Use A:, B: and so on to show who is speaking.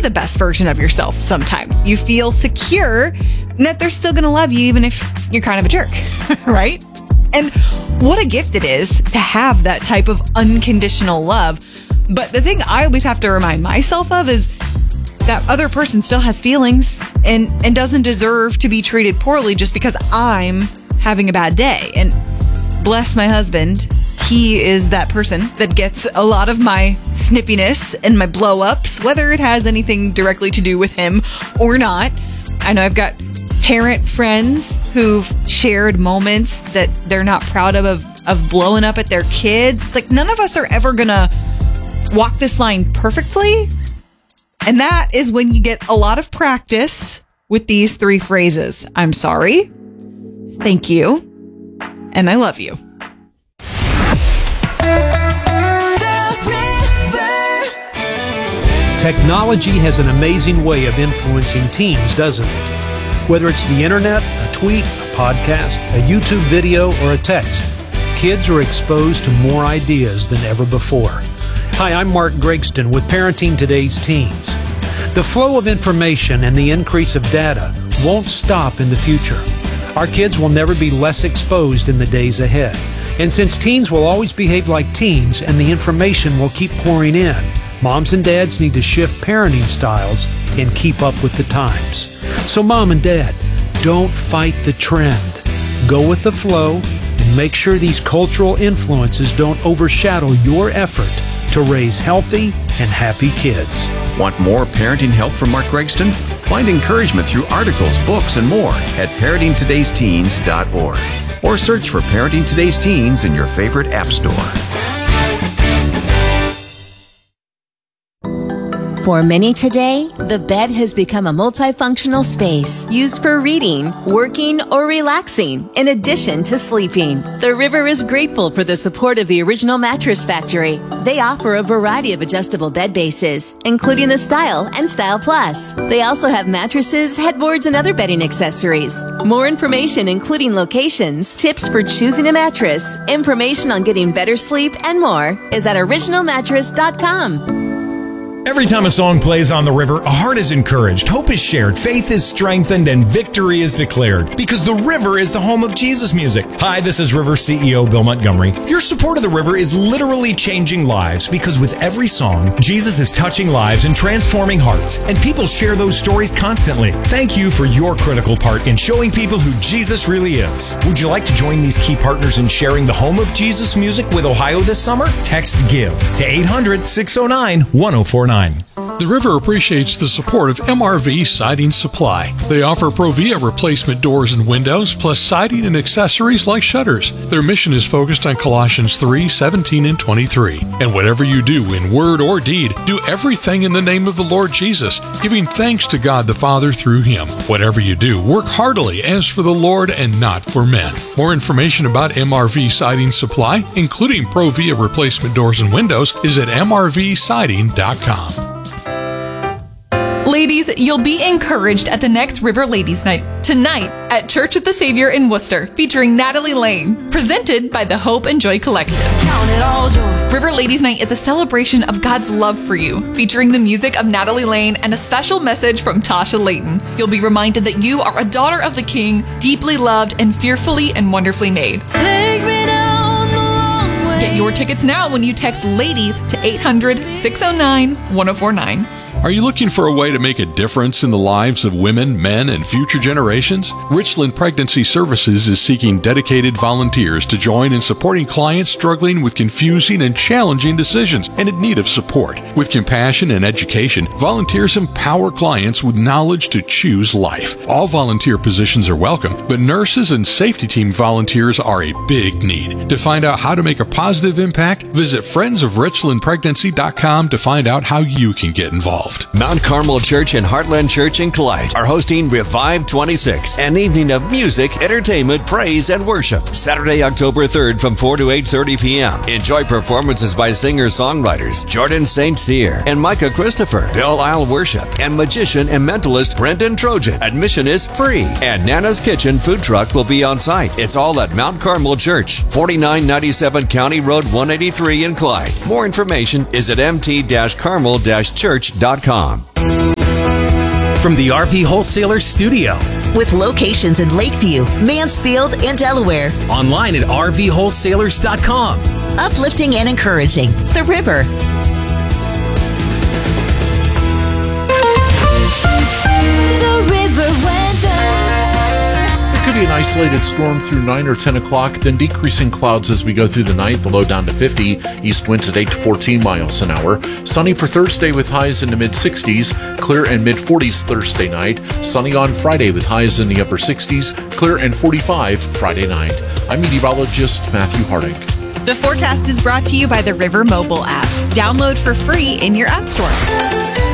A: the best version of yourself sometimes. You feel secure that they're still going to love you even if you're kind of a jerk, right? And what a gift it is to have that type of unconditional love. But the thing I always have to remind myself of is that other person still has feelings and doesn't deserve to be treated poorly just because I'm having a bad day. And bless my husband, he is that person that gets a lot of my snippiness and my blow-ups, whether it has anything directly to do with him or not. I know I've got parent friends who've shared moments that they're not proud of blowing up at their kids. It's like none of us are ever gonna walk this line perfectly. And that is when you get a lot of practice with these 3 phrases. I'm sorry, thank you, and I love you.
B: Technology has an amazing way of influencing teens, doesn't it? Whether it's the internet, a tweet, a podcast, a YouTube video, or a text, kids are exposed to more ideas than ever before. Hi, I'm Mark Gregston with Parenting Today's Teens. The flow of information and the increase of data won't stop in the future. Our kids will never be less exposed in the days ahead. And since teens will always behave like teens and the information will keep pouring in, moms and dads need to shift parenting styles and keep up with the times. So mom and dad, don't fight the trend. Go with the flow and make sure these cultural influences don't overshadow your effort to raise healthy and happy kids.
C: Want more parenting help from Mark Gregston? Find encouragement through articles, books, and more at parentingtodaysteens.org or search for Parenting Today's Teens in your favorite app store.
D: For many today, the bed has become a multifunctional space used for reading, working, or relaxing, in addition to sleeping. The River is grateful for the support of the Original Mattress Factory. They offer a variety of adjustable bed bases, including the Style and Style Plus. They also have mattresses, headboards, and other bedding accessories. More information, including locations, tips for choosing a mattress, information on getting better sleep, and more, is at originalmattress.com.
E: Every time a song plays on the river, a heart is encouraged, hope is shared, faith is strengthened, and victory is declared. Because the river is the home of Jesus music. Hi, this is River CEO Bill Montgomery. Your support of the river is literally changing lives because with every song, Jesus is touching lives and transforming hearts. And people share those stories constantly. Thank you for your critical part in showing people who Jesus really is. Would you like to join these key partners in sharing the home of Jesus music with Ohio this summer? Text GIVE to 800-609-1049.
F: The River appreciates the support of MRV Siding Supply. They offer Provia replacement doors and windows, plus siding and accessories like shutters. Their mission is focused on Colossians 3:17 and 23. And whatever you do in word or deed, do everything in the name of the Lord Jesus, giving thanks to God the Father through Him. Whatever you do, work heartily as for the Lord and not for men. More information about MRV Siding Supply, including Provia replacement doors and windows, is at mrvsiding.com.
G: Ladies, you'll be encouraged at the next River Ladies Night, tonight at Church of the Savior in Worcester, featuring Natalie Lane, presented by the Hope and Joy Collective. River Ladies Night is a celebration of God's love for you, featuring the music of Natalie Lane and a special message from Tasha Layton. You'll be reminded that you are a daughter of the King, deeply loved and fearfully and wonderfully made.
H: Take me down the long way.
G: Get your tickets now when you text LADIES to 800-609-1049.
F: Are you looking for a way to make a difference in the lives of women, men, and future generations? Richland Pregnancy Services is seeking dedicated volunteers to join in supporting clients struggling with confusing and challenging decisions and in need of support. With compassion and education, volunteers empower clients with knowledge to choose life. All volunteer positions are welcome, but nurses and safety team volunteers are a big need. To find out how to make a positive impact, visit friendsofrichlandpregnancy.com to find out how you can get involved.
I: Mount Carmel Church and Heartland Church in Clyde are hosting Revive 26, an evening of music, entertainment, praise, and worship. Saturday, October 3rd from 4 to 8:30 p.m. Enjoy performances by singer-songwriters Jordan St. Cyr and Micah Christopher, Bill Isle Worship, and magician and mentalist Brendan Trojan. Admission is free, and Nana's Kitchen food truck will be on site. It's all at Mount Carmel Church, 4997 County Road 183 in Clyde. More information is at mt-carmel-church.com.
J: from the RV Wholesaler Studio.
D: With locations in Lakeview, Mansfield, and Delaware.
J: Online at RVWholesalers.com.
D: Uplifting and encouraging. The River.
H: The River weather.
K: Could be an isolated storm through 9 or 10 o'clock, then decreasing clouds as we go through the night, the low down to 50, east winds at 8 to 14 miles an hour. Sunny for Thursday with highs in the mid-60s, clear and mid-40s Thursday night. Sunny on Friday with highs in the upper 60s, clear and 45 Friday night. I'm meteorologist Matthew Harding.
A: The forecast is brought to you by the River mobile app. Download for free in your app store.